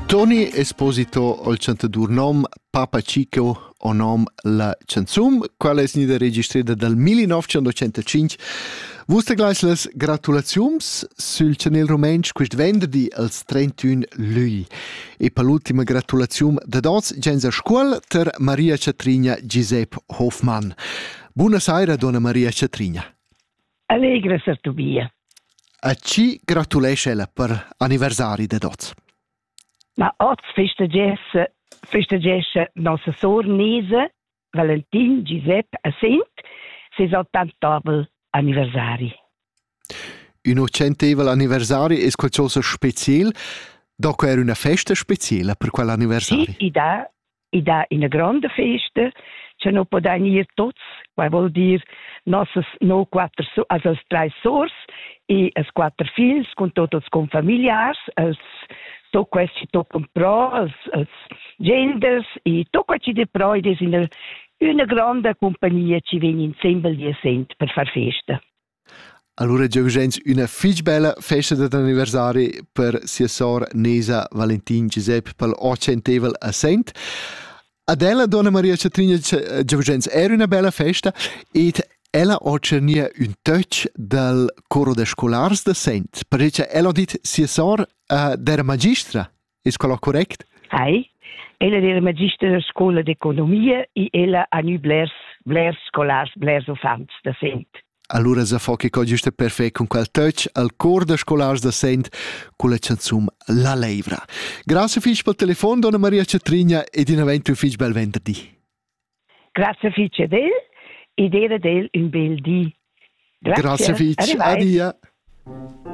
Tony Esposito al chantadur nom Papa Chico o nom la chanzum, quale es nida registrata dal 1985. Vuste gleich las gratulaziums sul channel romensch quist venderdi als 31 lui. E per l'ultima gratulazium da dots gens a scuol ter Maria Catrina Giuseppe Hoffmann. Buonasera, donna Maria Catrina. Allegra, Sartubia. A ci gratulesce ella per anniversari da dots? Ma oggi festeggesce nostra sornesa Valentin Giuseppe a Sent, 60 anniversari. Un centevel anniversari è qualcosa speciale? Dopo era una festa speciale per quell'anniversario? Sì, ed è una grande festa, che non può venire tutti, che vuol dire no quattro, also tre sors e as quattro figli, con tutti i familiari, to questi toccano pro, als genders, e to questi de pro, ed è una grande compagnia che viene insieme di Sent per far festa. Allora, Giovgens, una fich bella festa d'anniversari per sia sor Nesa Valentin Giuseppe per l'occentevel a Sent. Adela, donna Maria Catrina Giovgens, era una bella festa ed ella occernia un touch del coro de scolars de Sent. Perché ella ha dit sia sor dera magistra. È quello correct? Sì, ella era magistra della scuola d'economia e ella ha nu blers scolars, blers ufants de Sent. Allora se fa che giusto perfetto con quel touch al cor de scolars de Sent con la canzum La Leivra. Grazie fich pel telefon, donna Maria Catrina, ed in avento un fich bel venerdì. Grazie fich del ed era del un bel dì. Grazie fich, adia.